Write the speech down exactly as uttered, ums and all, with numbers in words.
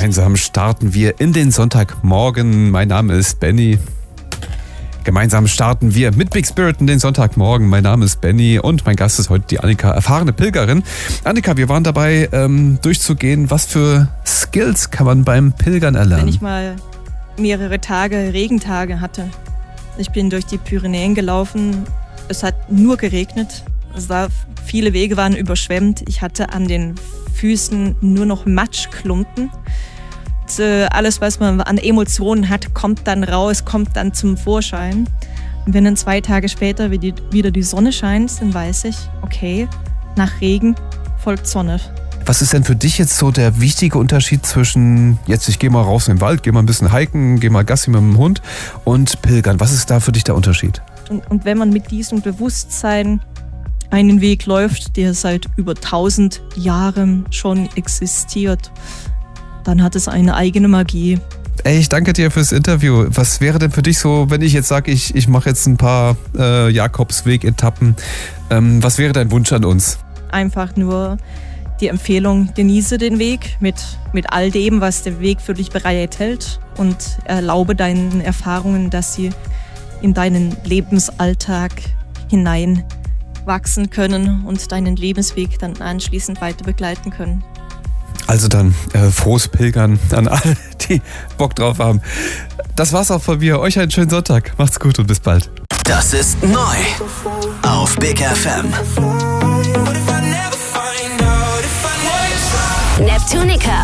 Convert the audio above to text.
Gemeinsam starten wir in den Sonntagmorgen. Mein Name ist Benny. Gemeinsam starten wir mit Big Spirit in den Sonntagmorgen. Mein Name ist Benny und mein Gast ist heute die Annika, erfahrene Pilgerin. Annika, wir waren dabei, ähm, durchzugehen, was für Skills kann man beim Pilgern erlernen? Wenn ich mal mehrere Tage, Regentage hatte. Ich bin durch die Pyrenäen gelaufen. Es hat nur geregnet. Es war, viele Wege waren überschwemmt. Ich hatte an den Füßen nur noch Matschklumpen. Und, äh, alles, was man an Emotionen hat, kommt dann raus, kommt dann zum Vorschein. Und wenn dann zwei Tage später wieder die Sonne scheint, dann weiß ich, okay, nach Regen folgt Sonne. Was ist denn für dich jetzt so der wichtige Unterschied zwischen, jetzt ich gehe mal raus in den Wald, gehe mal ein bisschen hiken, gehe mal Gassi mit dem Hund und Pilgern? Was ist da für dich der Unterschied? Und, und wenn man mit diesem Bewusstsein einen Weg läuft, der seit über tausend Jahren schon existiert, dann hat es eine eigene Magie. Ey, ich danke dir fürs Interview. Was wäre denn für dich so, wenn ich jetzt sage, ich, ich mache jetzt ein paar äh, Jakobsweg-Etappen, ähm, was wäre dein Wunsch an uns? Einfach nur die Empfehlung, genieße den Weg mit, mit all dem, was der Weg für dich bereithält und erlaube deinen Erfahrungen, dass sie in deinen Lebensalltag hinein wachsen können und deinen Lebensweg dann anschließend weiter begleiten können. Also dann äh, frohes Pilgern an alle, die Bock drauf haben. Das war's auch von mir. Euch einen schönen Sonntag. Macht's gut und bis bald. Das ist neu auf Big F M. Neptunica.